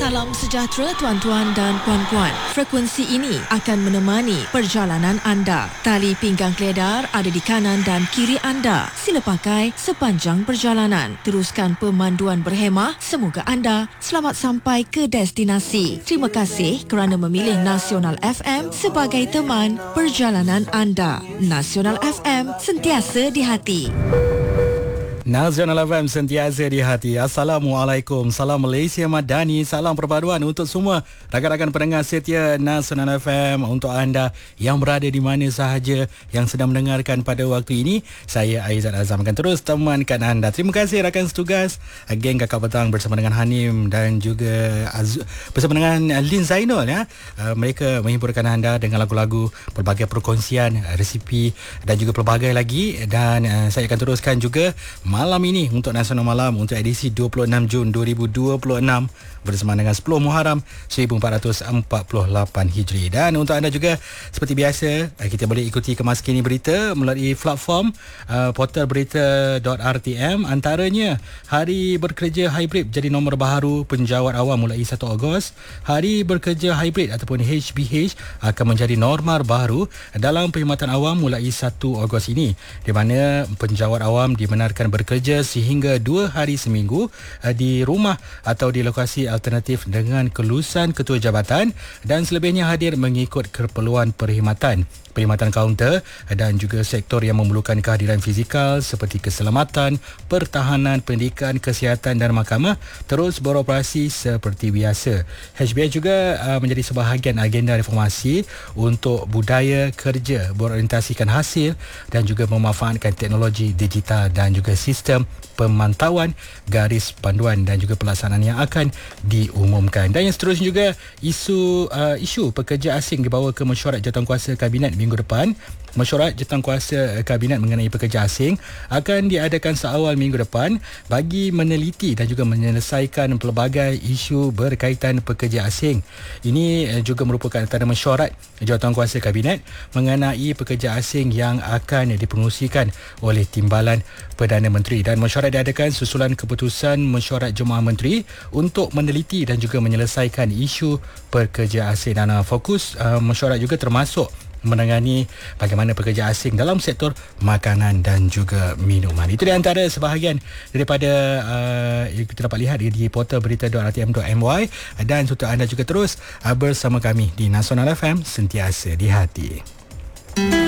Salam sejahtera tuan-tuan dan puan-puan. Frekuensi ini akan menemani perjalanan anda. Tali pinggang keledar ada di kanan dan kiri anda. Sila pakai sepanjang perjalanan. Teruskan pemanduan berhemah. Semoga anda selamat sampai ke destinasi. Terima kasih kerana memilih Nasional FM sebagai teman perjalanan anda. Nasional FM, sentiasa di hati. Nasional FM, sentiasa di hati. Assalamualaikum. Salam Malaysia Madani. Salam perpaduan untuk semua rakan-rakan pendengar setia Nasional FM. Untuk anda yang berada di mana sahaja yang sedang mendengarkan pada waktu ini, saya Aizat Azam akan terus temankan anda. Terima kasih rakan setugas, geng Kakak Petang bersama dengan Hanim dan juga bersama dengan Lin Zainul ya. Mereka menghiburkan anda dengan lagu-lagu, pelbagai perkongsian, resipi dan juga pelbagai lagi. Dan saya akan teruskan juga malam ini untuk Nasional Malam untuk edisi 26 Jun 2026 bersama dengan 10 Muharram 1448 Hijri. Dan untuk anda juga, seperti biasa, kita boleh ikuti kemas kini berita melalui platform portal berita.rtm. Antaranya, Hari Bekerja Hybrid jadi nombor baharu penjawat awam mulai 1 Ogos. Hari Bekerja Hybrid ataupun HBH akan menjadi norma baru dalam perkhidmatan awam mulai 1 Ogos ini, di mana penjawat awam dibenarkan bekerja sehingga 2 hari seminggu di rumah atau di lokasi alternatif dengan kelulusan ketua jabatan, dan selebihnya hadir mengikut keperluan perkhidmatan kaunter dan juga sektor yang memerlukan kehadiran fizikal seperti keselamatan, pertahanan, pendidikan, kesihatan dan mahkamah terus beroperasi seperti biasa. HBH juga menjadi sebahagian agenda reformasi untuk budaya kerja berorientasikan hasil dan juga memanfaatkan teknologi digital dan juga sistem pemantauan, garis panduan dan juga pelaksanaan yang akan diumumkan. Dan yang seterusnya juga, isu pekerja asing dibawa ke mesyuarat jawatankuasa Kabinet minggu depan. Mesyuarat jawatankuasa Kabinet mengenai pekerja asing akan diadakan seawal minggu depan bagi meneliti dan juga menyelesaikan pelbagai isu berkaitan pekerja asing. Ini juga merupakan antara mesyuarat jawatankuasa Kabinet mengenai pekerja asing yang akan dipengerusikan oleh Timbalan Perdana Menteri. Dan mesyuarat diadakan susulan keputusan mesyuarat Jemaah Menteri untuk meneliti dan juga menyelesaikan isu pekerja asing. Dan fokus mesyuarat juga termasuk menangani bagaimana pekerja asing dalam sektor makanan dan juga minuman. Itu di antara sebahagian daripada kita dapat lihat di portal berita.rtm.my. Dan untuk anda juga terus bersama kami di Nasional FM, sentiasa di hati.